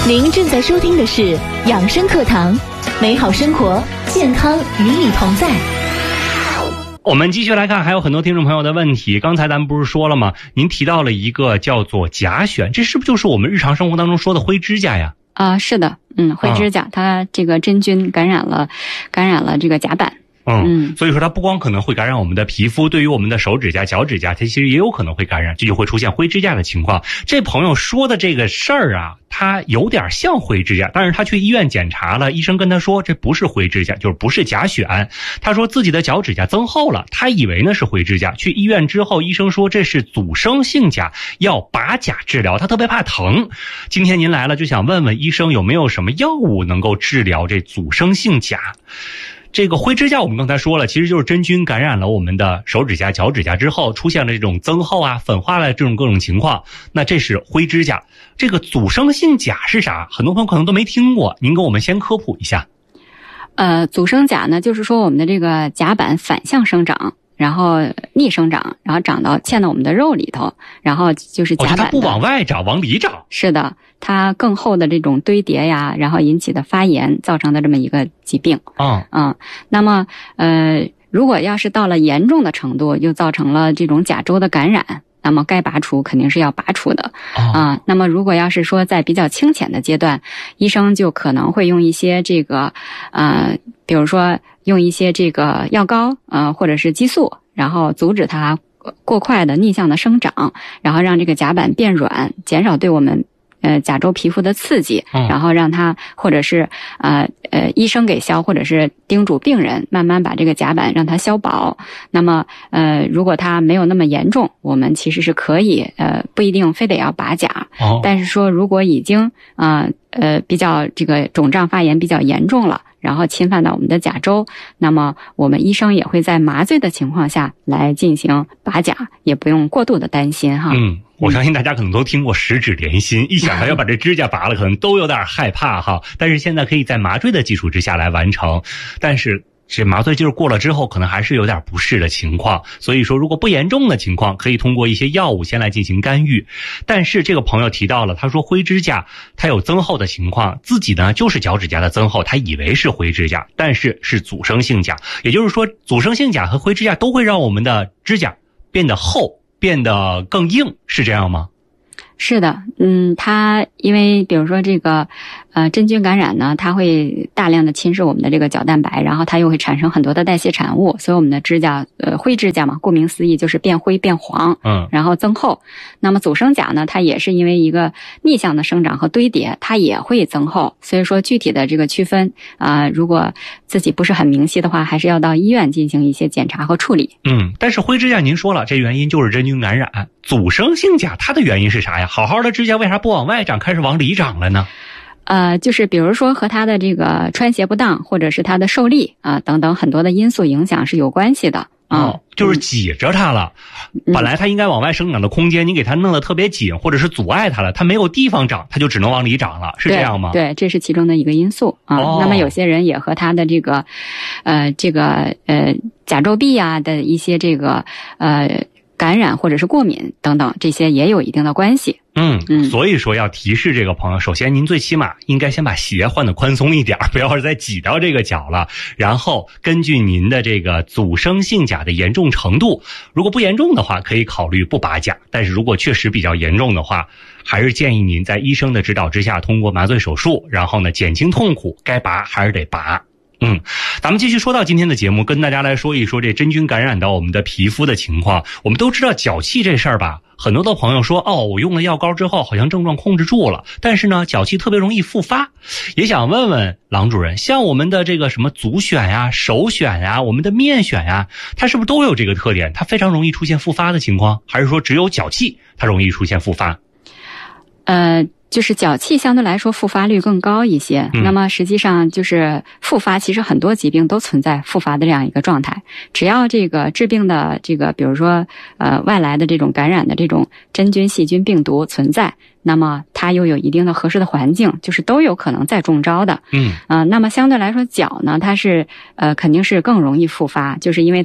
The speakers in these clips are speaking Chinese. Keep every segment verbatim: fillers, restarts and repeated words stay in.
您正在收听的是养生课堂，美好生活，健康与你同在。 我们继续来看，还有很多听众朋友的问题。刚才咱们不是说了吗？您提到了一个叫做甲癣，这是不是就是我们日常生活当中说的灰指甲呀？ 啊、呃，是的，嗯，灰指甲、啊、它这个真菌感染了，感染了这个甲板。 嗯，所以说它不光可能会感染我们的皮肤，对于我们的手指甲、脚指甲，它其实也有可能会感染，这就会出现灰指甲的情况。这朋友说的这个事儿啊，他有点像灰指甲，但是他去医院检查了，医生跟他说这不是灰指甲，就是不是甲癣。他说自己的脚指甲增厚了，他以为呢是灰指甲，去医院之后，医生说这是阻生性甲，要拔甲治疗，他特别怕疼。今天您来了，就想问问医生有没有什么药物能够治疗这阻生性甲。这个灰指甲我们刚才说了，其实就是真菌感染了我们的手指甲、脚指甲之后，出现了这种增厚啊、粉化了这种各种情况，那这是灰指甲。这个阻生性甲是啥？很多朋友可能都没听过，您给我们先科普一下。 呃，阻生甲呢，就是说我们的这个甲板反向生长，然后逆生长，然后长到嵌到我们的肉里头，然后就是甲板的、哦、 它不往外长，往里长。 是的，它更厚的这种堆叠呀，然后引起的发炎造成的这么一个疾病。 嗯嗯，那么呃，如果要是到了严重的程度，又造成了这种甲周的感染，那么该拔除肯定是要拔除的啊、哦呃。那么如果要是说在比较清浅的阶段，医生就可能会用一些这个呃，比如说用一些这个药膏呃，或者是激素，然后阻止它过快的逆向的生长，然后让这个甲板变软，减少对我们呃甲周皮肤的刺激，然后让它或者是呃呃医生给消，或者是叮嘱病人慢慢把这个甲板让它消薄。那么呃如果它没有那么严重，我们其实是可以呃不一定非得要拔甲， 哦、 但是说如果已经呃呃比较这个肿胀发炎比较严重了，然后侵犯到我们的甲周，那么我们医生也会在麻醉的情况下来进行拔甲，也不用过度的担心哈。 嗯，我相信大家可能都听过十指连心，一想到要把这指甲拔了，可能都有点害怕哈。但是现在可以在麻醉的基础之下来完成，但是这麻醉劲儿过了之后，可能还是有点不适的情况，所以说如果不严重的情况，可以通过一些药物先来进行干预。但是这个朋友提到了，他说灰指甲它有增厚的情况，自己呢就是脚指甲的增厚，他以为是灰指甲，但是是阻生性甲，也就是说阻生性甲和灰指甲都会让我们的指甲变得厚，变得更硬，是这样吗？ 是的，嗯，它因为比如说这个呃真菌感染呢，它会大量的侵蚀我们的这个角蛋白，然后它又会产生很多的代谢产物，所以我们的指甲呃灰指甲嘛，顾名思义就是变灰变黄， 嗯， 然后增厚。那么阻生甲呢，它也是因为一个逆向的生长和堆叠，它也会增厚。所以说具体的这个区分啊、呃，如果自己不是很明晰的话，还是要到医院进行一些检查和处理。 嗯，但是灰指甲您说了，这原因就是真菌感染。阻生性甲它的原因是啥呀？好好的指甲为啥不往外长，开始往里长了呢？ 呃，就是比如说和它的这个穿鞋不当，或者是它的受力啊、呃、等等很多的因素影响是有关系的。 哦，就是挤着它了、嗯、本来它应该往外生长的空间，你给它弄得特别紧，或者是阻碍它了，它没有地方长，它就只能往里长了，是这样吗？ 对，对，这是其中的一个因素啊、 哦。 那么有些人也和他的这个呃这个呃甲周壁啊的一些这个呃感染或者是过敏等等，这些也有一定的关系。 嗯嗯，所以说要提示这个朋友，首先您最起码应该先把鞋换得宽松一点，不要再挤到这个脚了。然后根据您的这个阻生性甲的严重程度，如果不严重的话，可以考虑不拔甲；但是如果确实比较严重的话，还是建议您在医生的指导之下，通过麻醉手术，然后呢减轻痛苦，该拔还是得拔。嗯，咱们继续说到今天的节目，跟大家来说一说这真菌感染到我们的皮肤的情况。我们都知道脚气这事儿吧，很多的朋友说，哦，我用了药膏之后好像症状控制住了，但是呢脚气特别容易复发。也想问问郎主任，像我们的这个什么足癣呀、手癣呀、我们的面癣呀，它是不是都有这个特点？它非常容易出现复发的情况，还是说只有脚气它容易出现复发？ 呃就是脚气相对来说复发率更高一些、嗯、那么实际上就是复发，其实很多疾病都存在复发的这样一个状态，只要这个致病的这个比如说呃外来的这种感染的这种真菌细菌病毒存在，那么它又有一定的合适的环境，就是都有可能再中招的。 嗯， 呃那么相对来说脚呢，它是呃肯定是更容易复发，就是因为它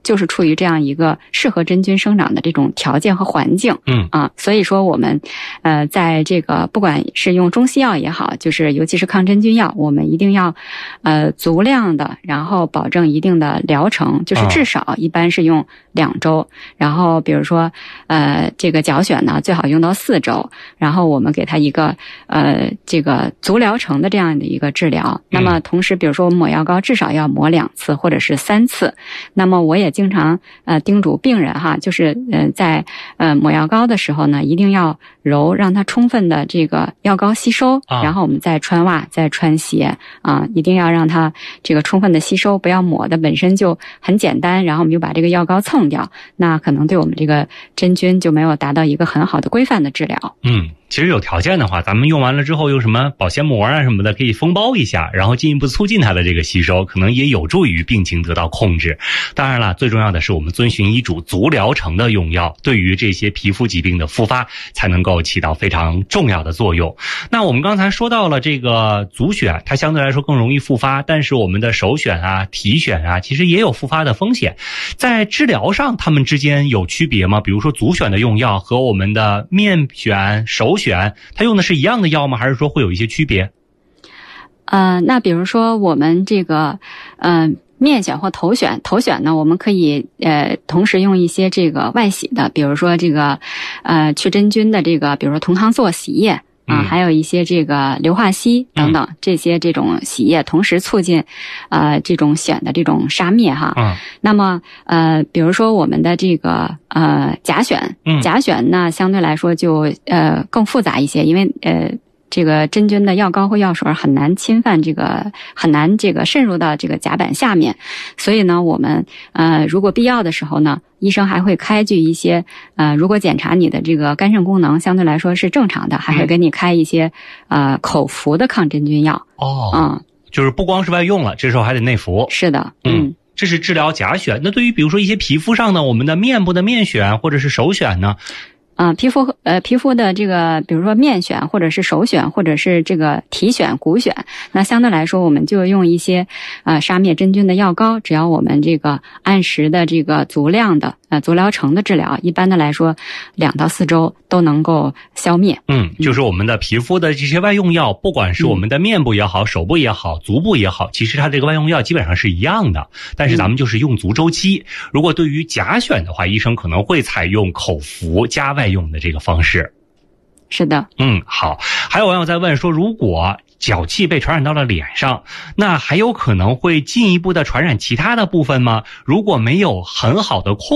就是处于这样一个适合真菌生长的这种条件和环境。 嗯啊，所以说我们呃在这个不管是用中西药也好，就是尤其是抗真菌药，我们一定要呃足量的，然后保证一定的疗程，就是至少一般是用两周，然后比如说呃这个角选呢最好用到四周，然后我们给它一个呃这个足疗程的这样的一个治疗。那么同时比如说我们抹药膏至少要抹两次或者是三次。那么我也经常呃叮嘱病人哈，就是呃在呃抹药膏的时候呢，一定要揉，让它充分的这个药膏吸收， 啊、 然后我们再穿袜再穿鞋啊，一定要让它这个充分的吸收，不要抹的本身就很简单，然后我们就把这个药膏蹭掉，那可能对我们这个真菌就没有达到一个很好的规范的治疗。 嗯，其实有条件的话，咱们用完了之后用什么保鲜膜啊什么的可以封包一下，然后进一步促进它的这个吸收，可能也有助于病情得到控制。当然了，最重要的是我们遵循医嘱，足疗程的用药，对于这些皮肤疾病的复发才能够起到非常重要的作用。那我们刚才说到了这个足选，它相对来说更容易复发，但是我们的手选啊、体选啊，其实也有复发的风险。在治疗上，它们之间有区别吗？比如说足选的用药和我们的面选、手选，它用的是一样的药吗？还是说会有一些区别？ 呃，那比如说我们这个，嗯、呃。面选或头选，头选呢，我们可以呃同时用一些这个外洗的，比如说这个呃去真菌的这个，比如说酮糠唑洗液啊、呃，还有一些这个硫化硒等等、嗯、这些这种洗液，同时促进呃这种选的这种杀灭哈。 嗯。 那么呃比如说我们的这个呃甲选， 嗯， 甲选呢相对来说就呃更复杂一些，因为呃。这个真菌的药膏或药水很难侵犯这个，很难这个渗入到这个甲板下面，所以呢，我们呃如果必要的时候呢，医生还会开具一些呃，如果检查你的这个肝肾功能相对来说是正常的，还会给你开一些呃口服的抗真菌药。 哦， 嗯， 就是不光是外用了，这时候还得内服。 是的，嗯。 嗯，这是治疗甲选。那对于比如说一些皮肤上的，我们的面部的面选或者是手选呢？ 啊、呃，皮肤呃皮肤的这个，比如说面选或者是手选或者是这个体选、骨选，那相对来说，我们就用一些呃杀灭真菌的药膏，只要我们这个按时的这个足量的呃足疗程的治疗，一般的来说两到四周都能够消灭。 嗯，就是我们的皮肤的这些外用药，不管是我们的面部也好、手部也好、足部也好，其实它这个外用药基本上是一样的，但是咱们就是用足周期。如果对于甲选的话，医生可能会采用口服加外用的这个方式。 是的。 嗯，好。还有网友在问说，如果脚气被传染到了脸上，那还有可能会进一步的传染其他的部分吗？如果没有很好的控